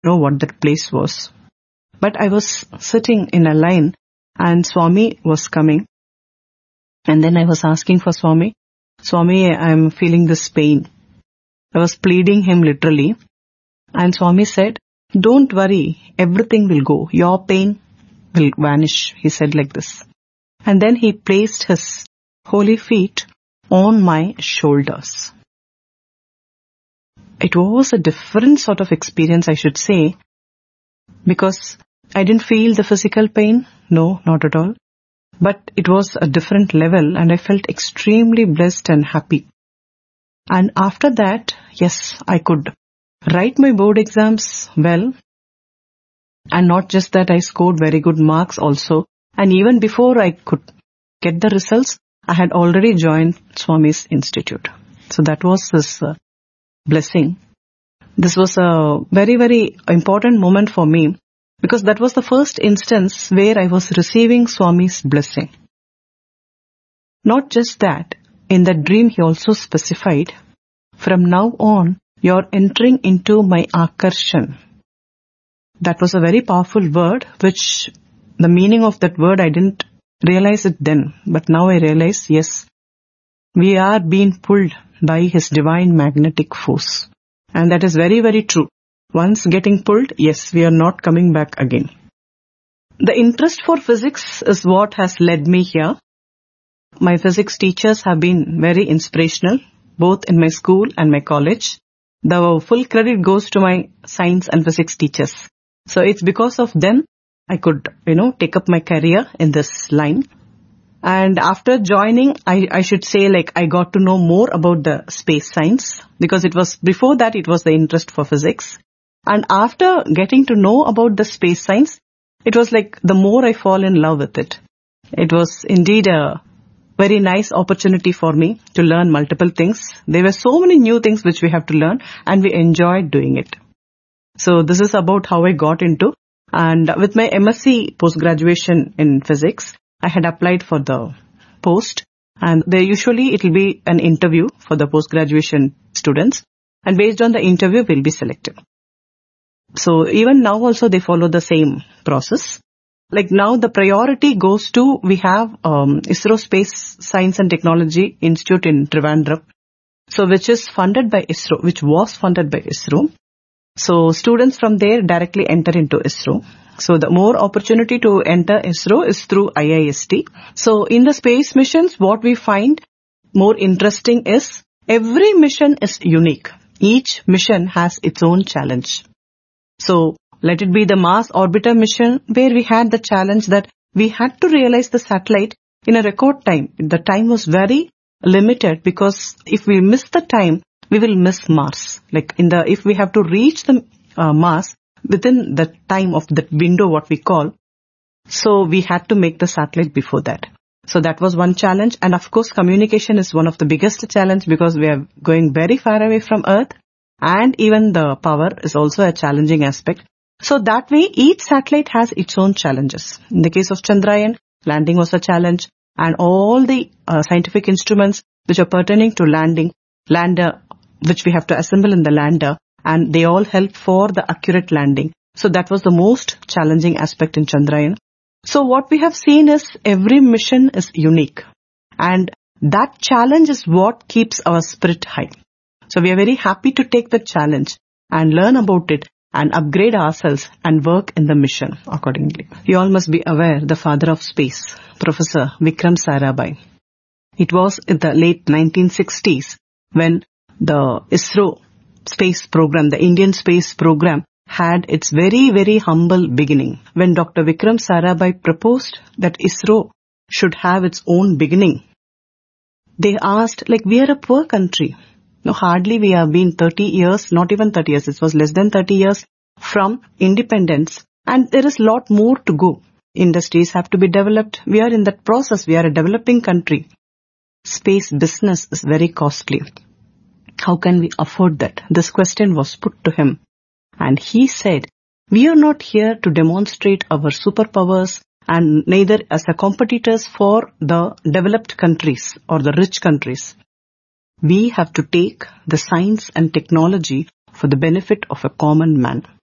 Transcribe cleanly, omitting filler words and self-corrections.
know what that place was. But I was sitting in a line and Swami was coming. And then I was asking for Swami, I'm feeling this pain. I was pleading him literally. And Swami said, don't worry, everything will go. Your pain will vanish. He said like this. And then he placed his holy feet on my shoulders. It was a different sort of experience, I should say, because I didn't feel the physical pain. No, not at all. But it was a different level and I felt extremely blessed and happy. And after that, yes, I could write my board exams well. And not just that, I scored very good marks also. And even before I could get the results, I had already joined Swami's Institute. So that was his blessing. This was a very, very important moment for me because that was the first instance where I was receiving Swami's blessing. Not just that, in that dream he also specified, from now on, you're entering into my akarshan. That was a very powerful word, which the meaning of that word I didn't realize it then. But now I realize, yes, we are being pulled by his divine magnetic force. And that is very, very true. Once getting pulled, yes, we are not coming back again. The interest for physics is what has led me here. My physics teachers have been very inspirational, both in my school and my college. The full credit goes to my science and physics teachers. So it's because of them I could, take up my career in this line. And after joining, I should say I got to know more about the space science because before that it was the interest for physics. And after getting to know about the space science, it was the more I fall in love with it. It was indeed a very nice opportunity for me to learn multiple things. There were so many new things which we have to learn and we enjoyed doing it. So this is about how I got into. And with my MSc post-graduation in physics, I had applied for the post and usually it will be an interview for the post-graduation students and based on the interview we'll be selected. So even now also they follow the same process. Now the priority goes to, we have ISRO Space Science and Technology Institute in Trivandrum. So which was funded by ISRO. So students from there directly enter into ISRO. So the more opportunity to enter ISRO is through IIST. So in the space missions, what we find more interesting is every mission is unique. Each mission has its own challenge. So let it be the Mars Orbiter mission where we had the challenge that we had to realize the satellite in a record time. The time was very limited because if we miss the time, we will miss Mars. If we have to reach the Mars within the time of that window, what we call, so we had to make the satellite before that. So that was one challenge. And of course, communication is one of the biggest challenge because we are going very far away from Earth and even the power is also a challenging aspect. So that way, each satellite has its own challenges. In the case of Chandrayaan, landing was a challenge and all the scientific instruments which are pertaining to lander, which we have to assemble in the lander, and they all help for the accurate landing. So that was the most challenging aspect in Chandrayaan. So what we have seen is every mission is unique. And that challenge is what keeps our spirit high. So we are very happy to take the challenge and learn about it and upgrade ourselves and work in the mission accordingly. You all must be aware the father of space, Professor Vikram Sarabhai. It was in the late 1960s when the ISRO space program, the Indian space program, had its very, very humble beginning. When Dr. Vikram Sarabhai proposed that ISRO should have its own beginning, they asked, we are a poor country. No, hardly we have been 30 years, not even 30 years, it was less than 30 years from independence. And there is a lot more to go. Industries have to be developed. We are in that process. We are a developing country. Space business is very costly. How can we afford that? This question was put to him. And he said, we are not here to demonstrate our superpowers and neither as a competitors for the developed countries or the rich countries. We have to take the science and technology for the benefit of a common man.